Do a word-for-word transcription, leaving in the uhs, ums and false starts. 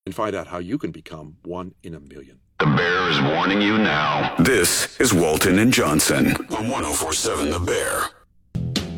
and find out how you can become one in a million. The Bear is warning you now. This is Walton and Johnson on one oh four point seven The Bear.